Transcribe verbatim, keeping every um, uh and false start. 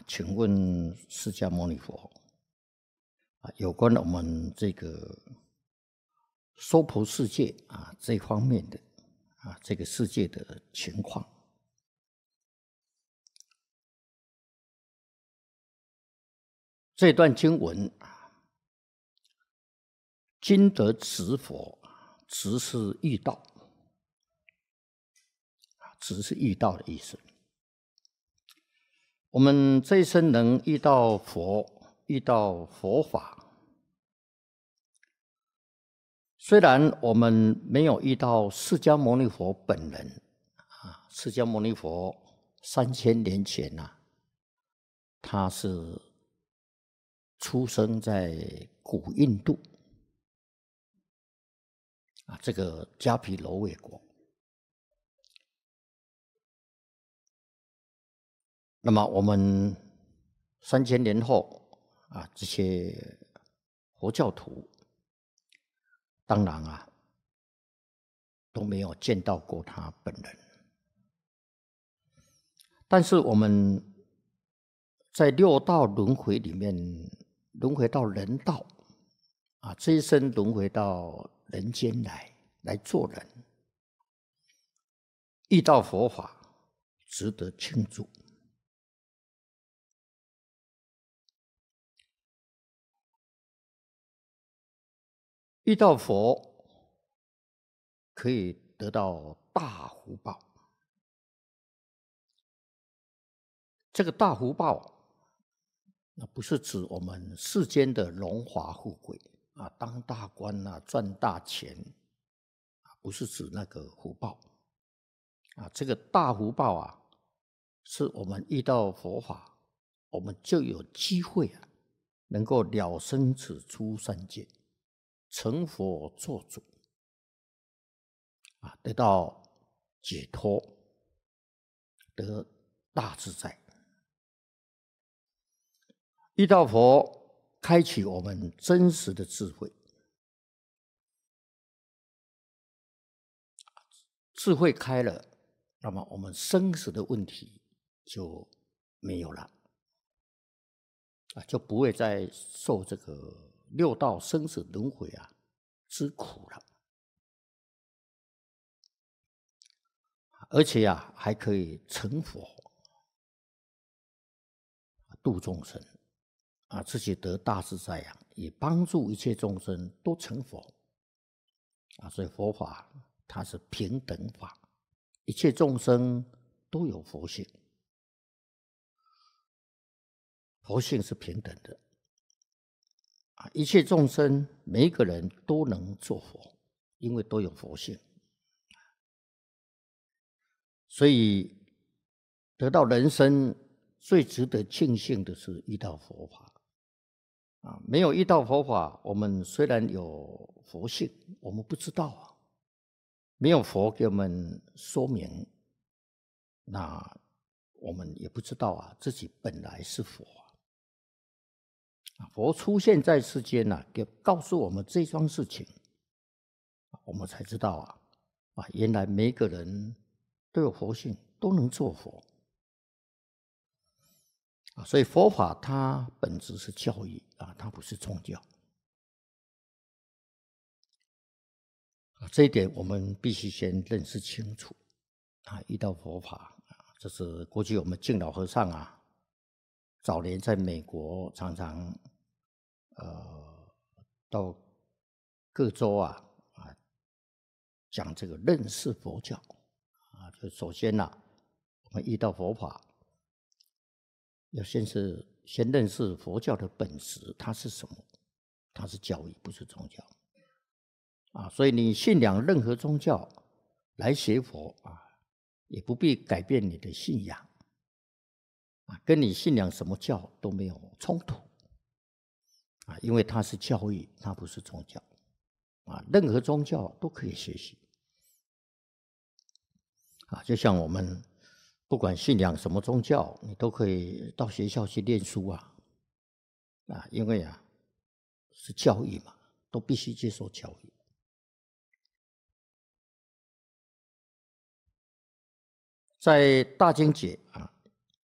啊，请问释迦牟尼佛啊，有关我们这个娑婆世界啊这方面的啊这个世界的情况。这段经文，今得值佛，值是遇到，值是遇到的意思。我们这一生能遇到佛，遇到佛法，虽然我们没有遇到释迦牟尼佛本人啊，释迦牟尼佛三千年前呐、啊，他是出生在古印度啊，这个迦毗罗卫国。那么我们三千年后啊，这些佛教徒，当然啊，都没有见到过他本人。但是我们在六道轮回里面，轮回到人道啊，这一生轮回到人间来来做人，遇到佛法，值得庆祝。遇到佛，可以得到大福报。这个大福报，那不是指我们世间的荣华富贵啊，当大官啊，赚大钱啊，不是指那个福报啊。这个大福报啊，是我们遇到佛法，我们就有机会啊，能够了生死出三界，成佛做主啊，得到解脱，得大自在。遇到佛，开启我们真实的智慧，智慧开了，那么我们生死的问题就没有了啊，就不会再受这个六道生死轮回啊之苦了。而且啊，还可以成佛，度众生啊，自己得大自在啊，也帮助一切众生都成佛啊。所以佛法它是平等法，一切众生都有佛性，佛性是平等的啊，一切众生每一个人都能做佛，因为都有佛性。所以得到人生最值得庆幸的是遇到佛法啊！没有遇到佛法，我们虽然有佛性，我们不知道啊，没有佛给我们说明，那我们也不知道啊，自己本来是佛啊！佛出现在世间啊，给告诉我们这桩事情，我们才知道啊，啊，原来每一个人都有佛性，都能做佛啊！所以佛法它本质是教育啊，它不是宗教啊。这一点我们必须先认识清楚啊。遇到佛法啊，这是过去我们净老和尚啊，早年在美国常常呃到各州啊啊讲这个认识佛教啊。就首先呢、啊，我们遇到佛法，要先是先认识佛教的本质，它是什么？它是教义，不是宗教啊。所以你信仰任何宗教来学佛啊，也不必改变你的信仰啊，跟你信仰什么教都没有冲突啊，因为它是教义，它不是宗教啊。任何宗教都可以学习啊，就像我们不管信仰什么宗教，你都可以到学校去念书啊，啊，因为啊是教育嘛，都必须接受教育。在大经解啊，